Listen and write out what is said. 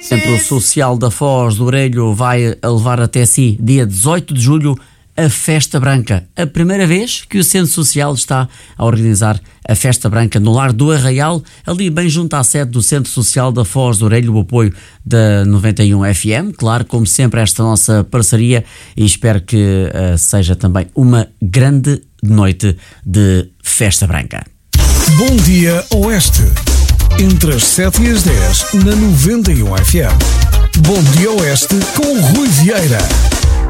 Centro Social da Foz do Orelho vai levar até si, dia 18 de julho, a Festa Branca. A primeira vez que o Centro Social está a organizar a Festa Branca no Lar do Arraial, ali bem junto à sede do Centro Social da Foz do Orelho, o apoio da 91 FM. Claro, como sempre, esta nossa parceria, e espero que seja também uma grande noite de Festa Branca. Bom dia Oeste, entre as 7 e as 10 na 91 FM. Bom dia Oeste com Rui Vieira.